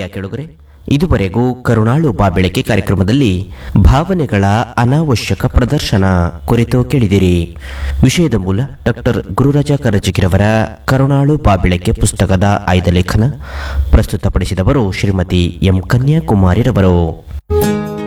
ಪ್ರಿಯ ಕೆಳುಗರೆ, ಇದುವರೆಗೂ ಕರುಣಾಳು ಬಾಬೆಳಕೆ ಕಾರ್ಯಕ್ರಮದಲ್ಲಿ ಭಾವನೆಗಳ ಅನಾವಶ್ಯಕ ಪ್ರದರ್ಶನ ಕುರಿತು ಕೇಳಿದಿರಿ. ವಿಷಯದ ಮೂಲ ಡಾಕ್ಟರ್ ಗುರುರಾಜ ಕರಜಗಿರವರ ಕರುಣಾಳು ಬಾಬೆಳಕೆ ಪುಸ್ತಕದ ಆಯ್ದ ಲೇಖನ. ಪ್ರಸ್ತುತಪಡಿಸಿದವರು ಶ್ರೀಮತಿ ಎಂ ಕನ್ಯಾಕುಮಾರಿರವರು.